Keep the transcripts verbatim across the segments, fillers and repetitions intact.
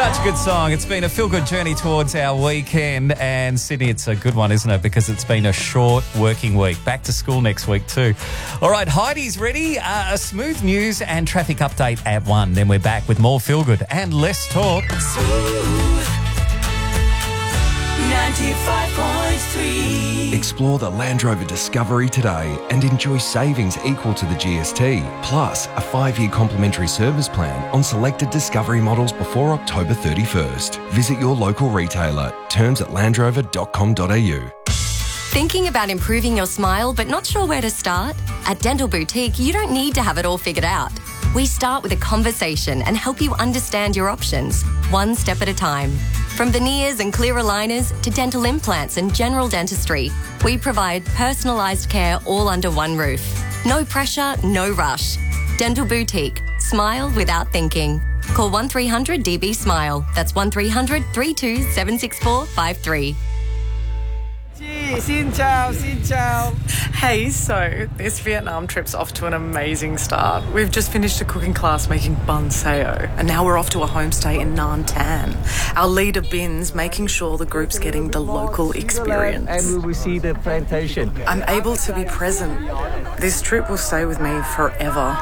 Such a good song. It's been a feel-good journey towards our weekend. And Sydney, it's a good one, isn't it? Because it's been a short working week. Back to school next week too. All right, Heidi's ready. Uh, a smooth news and traffic update at one. Then we're back with more feel-good and less talk. Smooth ninety-five point three. Explore the Land Rover Discovery today and enjoy savings equal to the G S T, plus a five-year complimentary service plan on selected Discovery models before October thirty-first. Visit your local retailer. Terms at land rover dot com dot a u. Thinking about improving your smile but not sure where to start? At Dental Boutique, you don't need to have it all figured out. We start with a conversation and help you understand your options, one step at a time. From veneers and clear aligners to dental implants and general dentistry, we provide personalised care all under one roof. No pressure, no rush. Dental Boutique. Smile without thinking. Call one three hundred D B SMILE. That's one three hundred, three two seven six four five three. Xin chào, xin chào. Hey, so this Vietnam trip's off to an amazing start. We've just finished a cooking class making bun sao, and now we're off to a homestay in Nam Tan. Our leader Bin's making sure the group's getting the local experience. And we will see the plantation. I'm able to be present. This trip will stay with me forever.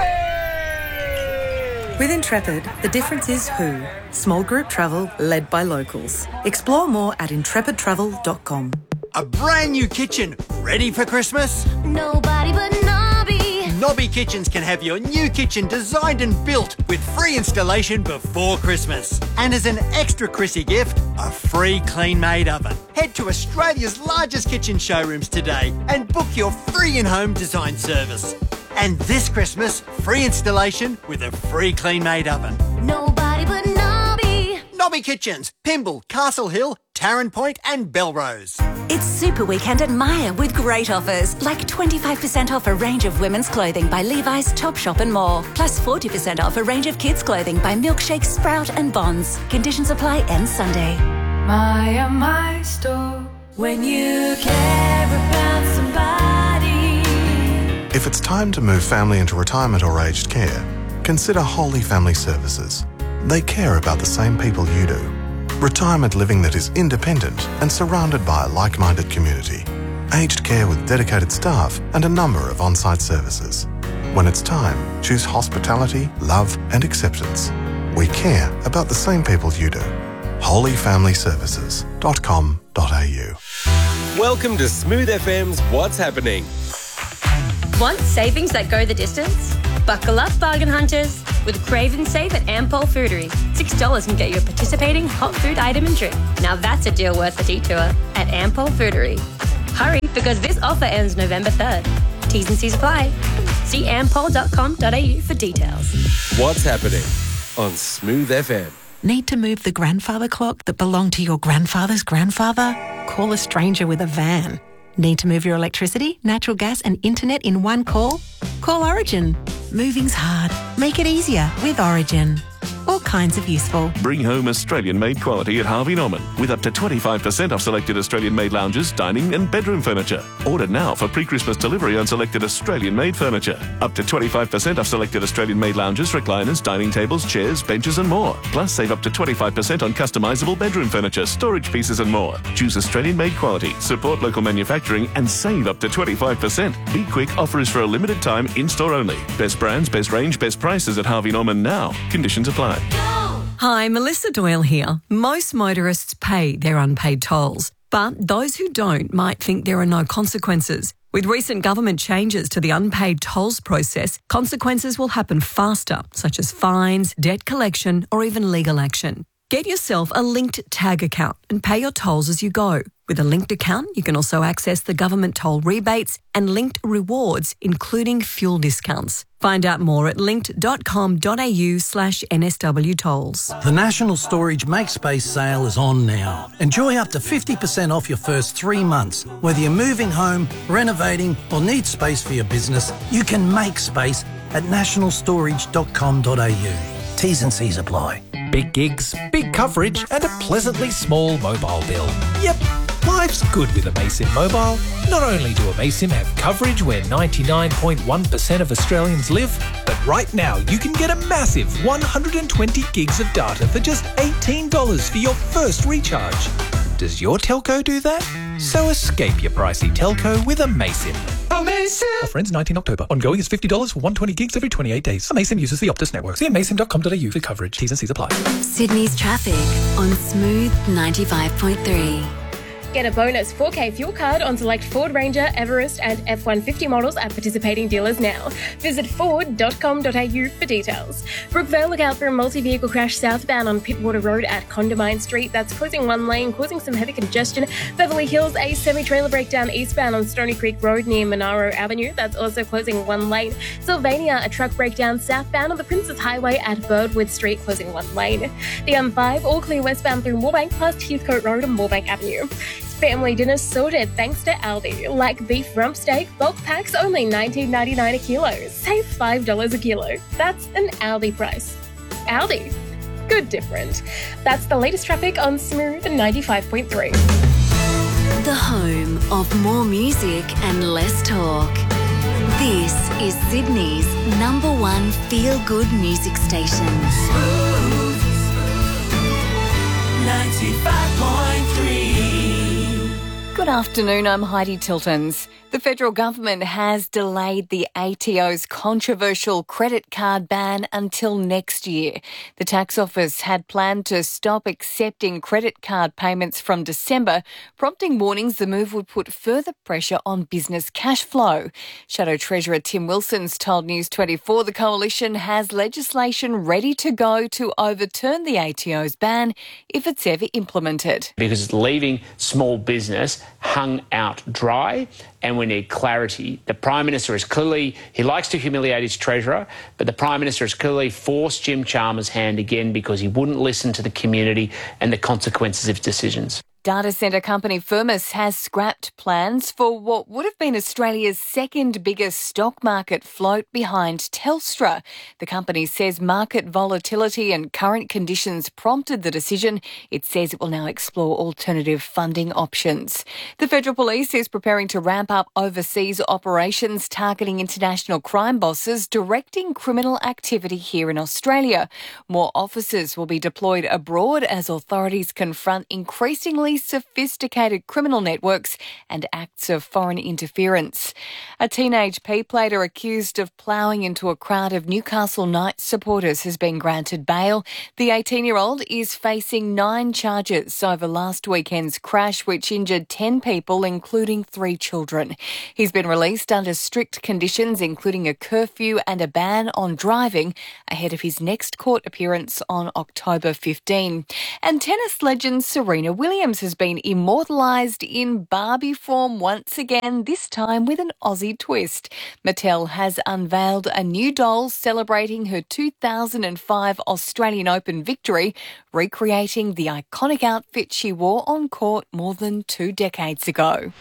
With Intrepid, the difference is who. Small group travel led by locals. Explore more at intrepid travel dot com. A brand new kitchen, ready for Christmas? Nobody but Nobby. Nobby Kitchens can have your new kitchen designed and built with free installation before Christmas. And as an extra Chrissy gift, a free clean-made oven. Head to Australia's largest kitchen showrooms today and book your free in-home design service. And this Christmas, free installation with a free clean-made oven. Nobody but Nobby. Nobby Kitchens, Pymble, Castle Hill, Tarrant Point and Belrose. It's Super Weekend at Myer with great offers, like twenty-five percent off a range of women's clothing by Levi's, Topshop and more, plus forty percent off a range of kids' clothing by Milkshake, Sprout and Bonds. Conditions apply end Sunday. Myer, my store. When you care about somebody. If it's time to move family into retirement or aged care, consider Holy Family Services. They care about the same people you do. Retirement living that is independent and surrounded by a like-minded community. Aged care with dedicated staff and a number of on-site services. When it's time, choose hospitality, love and acceptance. We care about the same people you do. holy family services dot com dot a u. Welcome to Smooth F M's What's Happening. Want savings that go the distance? Buckle up, bargain hunters. With Crave and Save at Ampol Foodery. six dollars can get you a participating hot food item and drink. Now that's a deal worth a detour at Ampol Foodery. Hurry, because this offer ends November third. T's and C's apply. See ampol dot com dot a u for details. What's Happening on Smooth F M. Need to move the grandfather clock that belonged to your grandfather's grandfather? Call a stranger with a van. Need to move your electricity, natural gas and internet in one call? Call Origin. Moving's hard. Make it easier with Origin. All kinds of useful. Bring home Australian-made quality at Harvey Norman with up to twenty-five percent off selected Australian-made lounges, dining and bedroom furniture. Order now for pre-Christmas delivery on selected Australian-made furniture. Up to twenty-five percent off selected Australian-made lounges, recliners, dining tables, chairs, benches and more. Plus save up to twenty-five percent on customisable bedroom furniture, storage pieces and more. Choose Australian-made quality, support local manufacturing and save up to twenty-five percent. Be quick, offer is for a limited time, in-store only. Best brands, best range, best prices at Harvey Norman now. Conditions apply. Hi, Melissa Doyle here. Most motorists pay their unpaid tolls, but those who don't might think there are no consequences. With recent government changes to the unpaid tolls process, consequences will happen faster, such as fines, debt collection, or even legal action. Get yourself a linked tag account and pay your tolls as you go. With a linked account, you can also access the government toll rebates and linked rewards, including fuel discounts. Find out more at linked dot com dot a u slash N S W tolls. The National Storage Make Space sale is on now. Enjoy up to fifty percent off your first three months. Whether you're moving home, renovating or need space for your business, you can make space at national storage dot com dot a u. T's and C's apply. Big gigs, big coverage and a pleasantly small mobile bill. Yep. Life's good with Amaysim Mobile. Not only do Amaysim have coverage where ninety-nine point one percent of Australians live, but right now you can get a massive one hundred twenty gigs of data for just eighteen dollars for your first recharge. Does your telco do that? So escape your pricey telco with Amaysim. Amaysim! Offer ends nineteenth October. Ongoing is fifty dollars for one hundred twenty gigs every twenty-eight days. Amaysim uses the Optus network. See amaysim dot com dot a u for coverage. T's and C's apply. Sydney's traffic on Smooth ninety-five point three. Get a bonus four K fuel card on select Ford Ranger, Everest and F one fifty models at participating dealers now. Visit ford dot com dot a u for details. Brookvale, look out for a multi-vehicle crash southbound on Pittwater Road at Condamine Street. That's closing one lane, causing some heavy congestion. Beverly Hills, a semi-trailer breakdown eastbound on Stony Creek Road near Monaro Avenue. That's also closing one lane. Sylvania, a truck breakdown southbound on the Princes Highway at Birdwood Street, closing one lane. The M five, all clear westbound through Moorebank past Heathcote Road and Moorebank Avenue. Family dinner sorted thanks to Aldi. Like beef rump steak, bulk packs only nineteen ninety-nine a kilo. Save five dollars a kilo. That's an Aldi price. Aldi. Good different. That's the latest traffic on Smooth ninety-five point three. The home of more music and less talk. This is Sydney's number one feel-good music station. Smooth ninety-five point three. Good afternoon, I'm Heidi Tiltons. The federal government has delayed the A T O's controversial credit card ban until next year. The tax office had planned to stop accepting credit card payments from December, prompting warnings the move would put further pressure on business cash flow. Shadow Treasurer Tim Wilson's told News twenty-four the coalition has legislation ready to go to overturn the A T O's ban if it's ever implemented. Because it's leaving small business hung out dry, and we need clarity. The Prime Minister is clearly, he likes to humiliate his Treasurer, but the Prime Minister has clearly forced Jim Chalmers' hand again because he wouldn't listen to the community and the consequences of decisions. Data centre company Firmus has scrapped plans for what would have been Australia's second biggest stock market float behind Telstra. The company says market volatility and current conditions prompted the decision. It says it will now explore alternative funding options. The Federal Police is preparing to ramp up overseas operations targeting international crime bosses directing criminal activity here in Australia. More officers will be deployed abroad as authorities confront increasingly sophisticated criminal networks and acts of foreign interference. A teenage P-plater accused of ploughing into a crowd of Newcastle Knights supporters has been granted bail. The eighteen-year-old is facing nine charges over last weekend's crash, which injured ten people, including three children. He's been released under strict conditions, including a curfew and a ban on driving, ahead of his next court appearance on October fifteenth. And tennis legend Serena Williams has been immortalised in Barbie form once again, this time with an Aussie twist. Mattel has unveiled a new doll celebrating her two thousand five Australian Open victory, recreating the iconic outfit she wore on court more than two decades ago.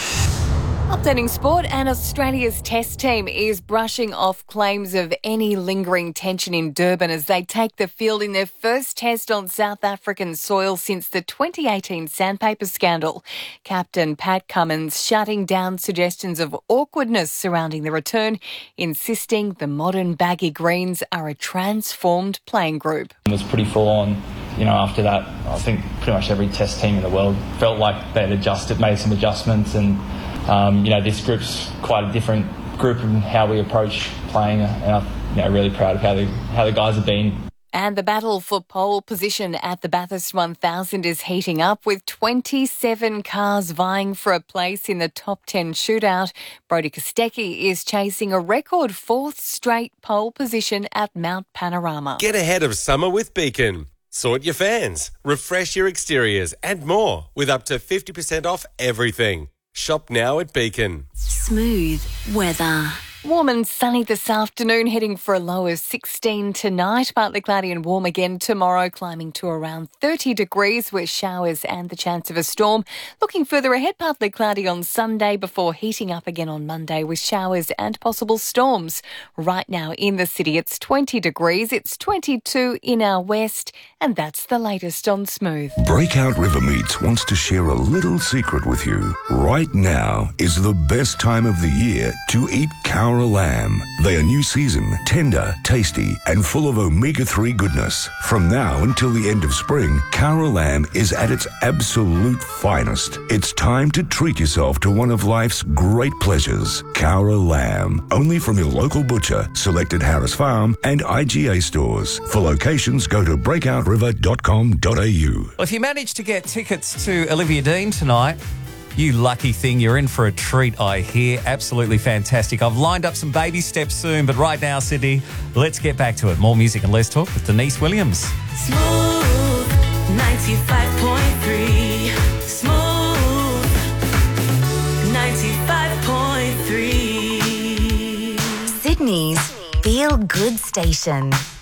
Updating sport, and Australia's test team is brushing off claims of any lingering tension in Durban as they take the field in their first test on South African soil since the twenty eighteen sandpaper scandal. Captain Pat Cummins shutting down suggestions of awkwardness surrounding the return, insisting the modern baggy greens are a transformed playing group. It was pretty full on. You know, after that, I think pretty much every test team in the world felt like they'd adjusted, made some adjustments, and Um, you know, this group's quite a different group in how we approach playing, and I'm you know, really proud of how the, how the guys have been. And the battle for pole position at the Bathurst one thousand is heating up, with twenty-seven cars vying for a place in the top ten shootout. Brodie Kostecki is chasing a record fourth straight pole position at Mount Panorama. Get ahead of summer with Beacon. Sort your fans, refresh your exteriors and more with up to fifty percent off everything. Shop now at Beacon. Smooth weather. Warm and sunny this afternoon, heading for a low of sixteen tonight. Partly cloudy and warm again tomorrow, climbing to around thirty degrees with showers and the chance of a storm. Looking further ahead, partly cloudy on Sunday before heating up again on Monday with showers and possible storms. Right now in the city, it's twenty degrees. It's twenty-two in our west, and that's the latest on Smooth. Breakout River Meats wants to share a little secret with you. Right now is the best time of the year to eat Cowra lamb. They are new season, tender, tasty, and full of omega three goodness. From now until the end of spring, Cowra lamb is at its absolute finest. It's time to treat yourself to one of life's great pleasures. Cowra lamb, only from your local butcher, selected Harris Farm and I G A stores. For locations, go to breakout river dot com dot a u. Well, if you manage to get tickets to Olivia Dean tonight, you lucky thing, you're in for a treat, I hear. Absolutely fantastic. I've lined up some baby steps soon, but right now, Sydney, let's get back to it. More music and less talk with Denise Williams. Smooth ninety-five point three. Smooth ninety-five point three. Sydney's Feel Good Station.